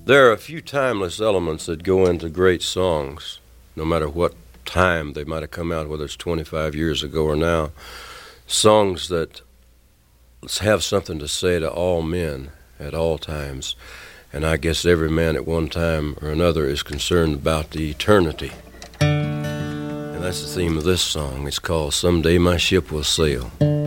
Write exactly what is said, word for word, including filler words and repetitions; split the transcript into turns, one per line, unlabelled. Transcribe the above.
There are a few timeless elements that go into great songs, no matter what time they might have come out, whether it's twenty-five years ago or now. Songs that have something to say to all men at all times. And I guess every man at one time or another is concerned about the eternity. And that's the theme of this song. It's called Someday My Ship Will Sail.